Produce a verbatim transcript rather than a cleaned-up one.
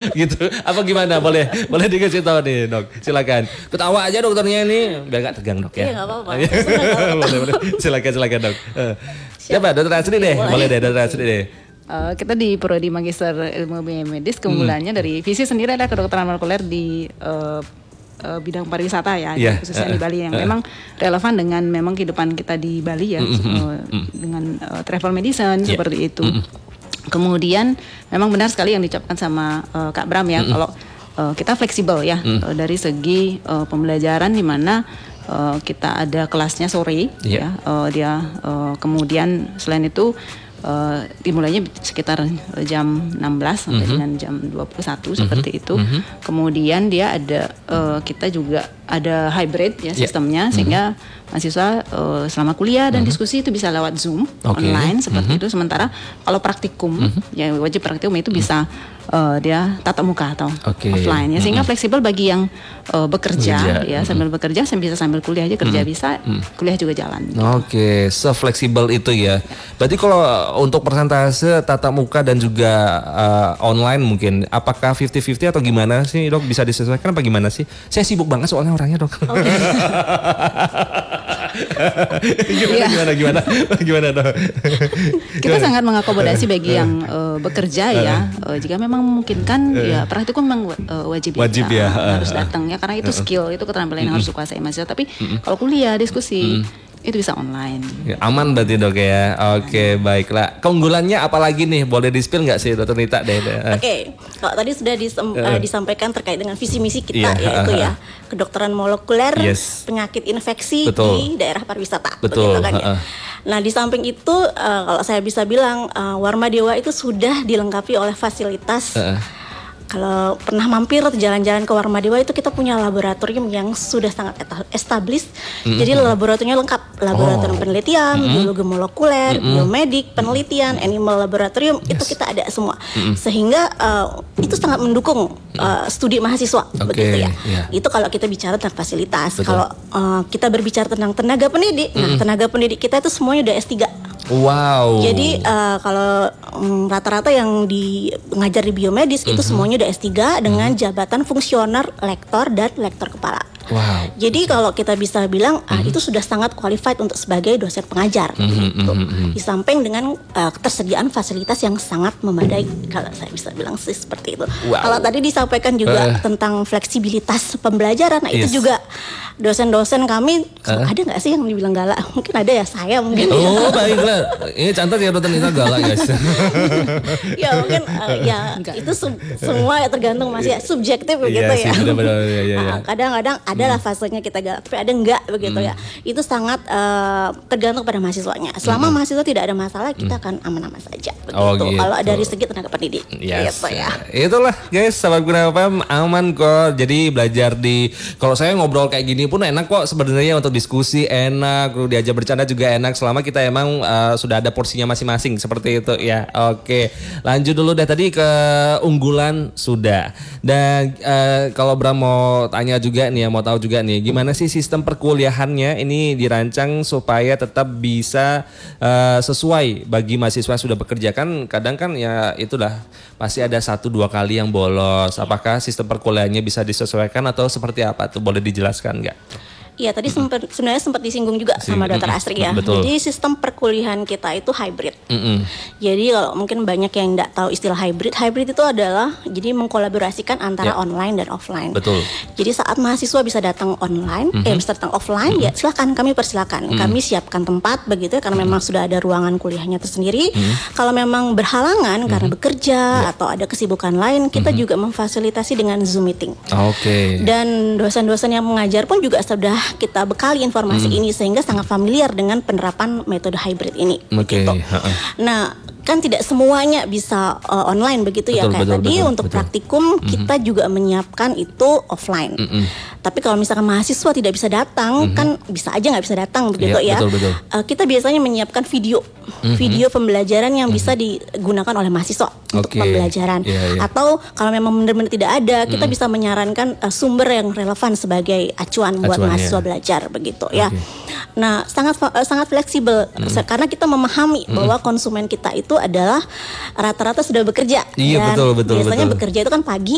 gitu. Apa gimana? Boleh boleh dikasih tahu nih dok. Silakan. Ketawa aja dokternya ini biar nggak tegang dok ya. Iya nggak apa-apa. boleh boleh. Silakan silakan dok. Siapa dokter Asri deh. Boleh deh dokter Asri deh. Uh, kita di Prodi Magister Ilmu Biomedis keunggulannya hmm. dari visi sendiri adalah kedokteran molekuler di uh, uh, bidang pariwisata ya, yeah, khususnya uh, di Bali yang uh, memang relevan dengan memang kehidupan kita di Bali ya, uh, uh, dengan uh, travel medicine yeah. seperti itu. Uh, Kemudian memang benar sekali yang diucapkan sama uh, Kak Bram ya, uh, kalau uh, kita fleksibel ya uh, uh, dari segi uh, pembelajaran di mana uh, kita ada kelasnya sore yeah. ya, uh, dia uh, kemudian selain itu Uh, dimulainya sekitar jam enam belas sampai mm-hmm. dengan jam dua puluh satu mm-hmm. seperti itu. Mm-hmm. Kemudian dia ada uh, kita juga ada hybrid ya sistemnya yeah. sehingga mm-hmm. mahasiswa uh, selama kuliah dan mm-hmm. diskusi itu bisa lewat Zoom okay. online seperti mm-hmm. itu. Sementara kalau praktikum mm-hmm. ya wajib praktikum itu bisa uh, dia tatap muka atau okay. offline ya, sehingga mm-hmm. fleksibel bagi yang uh, bekerja yeah. ya sambil mm-hmm. bekerja sambil bisa sambil kuliah aja kerja mm-hmm. bisa mm-hmm. kuliah juga jalan. Gitu. Oke, okay. se-fleksibel itu ya. Berarti kalau untuk persentase tatap muka dan juga uh, online mungkin apakah lima puluh lima puluh atau gimana sih dok, bisa disesuaikan apa gimana sih? Saya sibuk banget soalnya orangnya dok. Okay. gimana, gimana gimana gimana dok? Kita sangat mengakomodasi bagi yang uh, bekerja ya. Uh, jika memang memungkinkan uh, ya praktikum memang uh, wajib, wajib ya, ya. harus datang ya karena itu skill, itu keterampilan yang harus dikuasai mahasiswa. Tapi kalau kuliah diskusi itu bisa online. Ya, aman berarti dok ya. Oke okay, baiklah. Keunggulannya apalagi nih? Boleh di-spill nggak sih dokter Nita deh? Oke, okay. Kalau tadi sudah disem, uh. Uh, disampaikan terkait dengan visi misi kita yeah. yaitu uh, ya kedokteran molekuler, yes. penyakit infeksi Betul. Di daerah pariwisata. Betul. Kan, ya? uh. Nah di samping itu uh, kalau saya bisa bilang uh, Warma Dewa itu sudah dilengkapi oleh fasilitas. Uh. Kalau pernah mampir atau jalan-jalan ke Warma Dewa itu kita punya laboratorium yang sudah sangat established. Mm-hmm. Jadi laboratoriumnya lengkap, laboratorium oh. penelitian, mm-hmm. biologi molekuler, mm-hmm. biomedik, penelitian, animal laboratorium yes. itu kita ada semua. Mm-hmm. Sehingga uh, itu sangat mendukung uh, studi mahasiswa okay. begitu ya. Yeah. Itu kalau kita bicara tentang fasilitas. Betul. Kalau uh, kita berbicara tentang tenaga pendidik, mm-hmm. nah tenaga pendidik kita itu semuanya udah S tiga. Wow. Jadi uh, kalau um, rata-rata yang di ngajar di biomedis mm-hmm. itu semuanya udah S tiga dengan mm-hmm. jabatan fungsioner lektor dan lektor kepala. Wow. Jadi kalau kita bisa bilang mm-hmm. ah, itu sudah sangat qualified untuk sebagai dosen pengajar. Mm-hmm. Gitu. Mm-hmm. Di samping dengan uh, ketersediaan fasilitas yang sangat memadai, kalau saya bisa bilang sih seperti itu. Wow. Kalau tadi disampaikan juga uh. tentang fleksibilitas pembelajaran, nah yes. itu juga dosen-dosen kami uh. ada nggak sih yang dibilang galak? Mungkin ada ya, saya mungkin. Oh baiklah, ini cantik ya dokter Nita galak guys. Ya mungkin uh, ya itu sub, semua ya tergantung masih ya, subjektif begitu ya. Sih, benar-benar, ya, ya, ya. Nah, kadang-kadang ada lah fasenya kita galak, tapi ada enggak begitu hmm. ya. Itu sangat uh, tergantung pada mahasiswanya. Selama hmm. mahasiswa tidak ada masalah, kita akan aman-aman saja. Begitu. Oh, gitu. Kalau dari segi tenaga pendidik. Yes. Gitu ya. Itulah guys, sahabat Gunawan F M aman kok. Jadi belajar di, kalau saya ngobrol kayak gini pun enak kok sebenarnya, untuk diskusi enak, diajak bercanda juga enak selama kita emang uh, sudah ada porsinya masing-masing seperti itu ya. Oke, lanjut dulu deh, tadi ke unggulan sudah. Dan uh, kalau Bram mau tanya juga nih ya, mau tahu juga nih gimana sih sistem perkuliahannya ini dirancang supaya tetap bisa uh, sesuai bagi mahasiswa yang sudah bekerja. Kan kadang kan ya itulah pasti ada satu dua kali yang bolos. Apakah sistem perkuliahannya bisa disesuaikan atau seperti apa tuh, boleh dijelaskan nggak? Iya tadi sempat, sebenarnya sempat disinggung juga sama dokter Astri ya. Betul. Jadi sistem perkuliahan kita itu hybrid. Mm-hmm. Jadi kalau mungkin banyak yang tidak tahu istilah hybrid, hybrid itu adalah jadi mengkolaborasikan antara yeah. online dan offline. Betul. Jadi saat mahasiswa bisa datang online, mm-hmm. eh bisa datang offline, mm-hmm. ya silakan kami persilakan. Mm-hmm. Kami siapkan tempat begitu ya, karena mm-hmm. memang sudah ada ruangan kuliahnya tersendiri. Mm-hmm. Kalau memang berhalangan mm-hmm. karena bekerja yeah. atau ada kesibukan lain, kita mm-hmm. juga memfasilitasi dengan Zoom meeting. Oke. Okay. Dan dosen-dosen yang mengajar pun juga sudah kita bekali informasi hmm. ini sehingga sangat familiar dengan penerapan metode hybrid ini. Oke. Okay. Gitu. Nah, kan tidak semuanya bisa uh, online begitu betul, ya kayak betul, tadi betul, untuk betul. Praktikum mm-hmm. kita juga menyiapkan itu offline. Mm-hmm. Tapi kalau misalkan mahasiswa tidak bisa datang, mm-hmm. kan bisa aja nggak bisa datang begitu yeah, ya. Betul, betul. Uh, kita biasanya menyiapkan video, mm-hmm. video pembelajaran yang mm-hmm. bisa digunakan oleh mahasiswa okay. untuk pembelajaran. Yeah, yeah. Atau kalau memang benar-benar tidak ada, kita mm-hmm. bisa menyarankan uh, sumber yang relevan sebagai acuan, acuan buat mahasiswa yeah. belajar begitu okay. ya. Nah, sangat uh, sangat fleksibel mm-hmm. karena kita memahami mm-hmm. bahwa konsumen kita itu adalah rata-rata sudah bekerja. Iya dan betul betul. Biasanya betul. bekerja itu kan pagi